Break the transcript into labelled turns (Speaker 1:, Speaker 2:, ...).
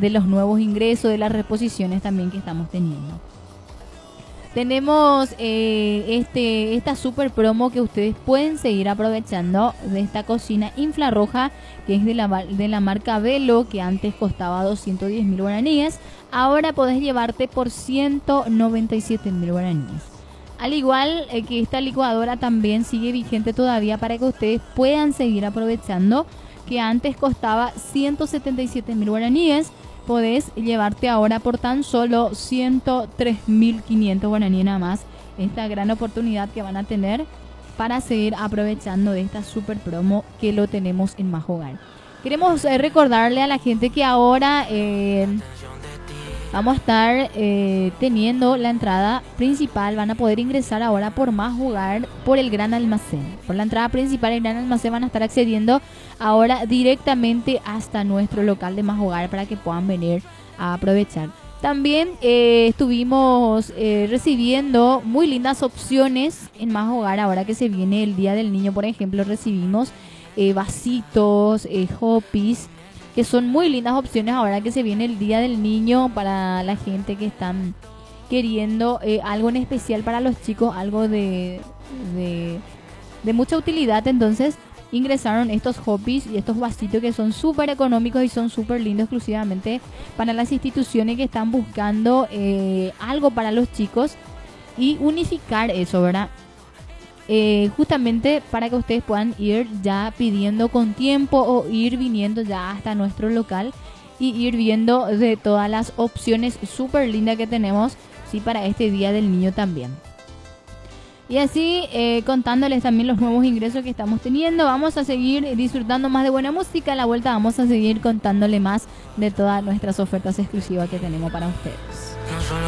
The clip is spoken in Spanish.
Speaker 1: de los nuevos ingresos, de las reposiciones también que estamos teniendo. Tenemos esta super promo que ustedes pueden seguir aprovechando de esta cocina infrarroja, que es de la marca Velo, que antes costaba 210.000 guaraníes. Ahora podés llevarte por 197.000 guaraníes. Al igual que esta licuadora también sigue vigente todavía para que ustedes puedan seguir aprovechando, que antes costaba 177.000 guaraníes. Podés llevarte ahora por tan solo 103.500 guaraníes nada más. Esta gran oportunidad que van a tener para seguir aprovechando de esta super promo que lo tenemos en Más Hogar. Queremos recordarle a la gente que ahora vamos a estar teniendo la entrada principal. Van a poder ingresar ahora por Más Hogar por el Gran Almacén. Por la entrada principal del Gran Almacén van a estar accediendo ahora directamente hasta nuestro local de Más Hogar para que puedan venir a aprovechar. También estuvimos recibiendo muy lindas opciones en Más Hogar ahora que se viene el Día del Niño. Por ejemplo, recibimos vasitos, hoppies, que son muy lindas opciones ahora que se viene el Día del Niño para la gente que están queriendo algo en especial para los chicos, algo de mucha utilidad. Entonces ingresaron estos hoppies y estos vasitos que son súper económicos y son súper lindos exclusivamente para las instituciones que están buscando algo para los chicos y unificar eso, ¿verdad? Justamente para que ustedes puedan ir ya pidiendo con tiempo o ir viniendo ya hasta nuestro local y ir viendo de todas las opciones súper lindas que tenemos, sí, para este Día del Niño también. Y así contándoles también los nuevos ingresos que estamos teniendo. Vamos a seguir disfrutando más de buena música. A la vuelta vamos a seguir contándole más de todas nuestras ofertas exclusivas que tenemos para ustedes.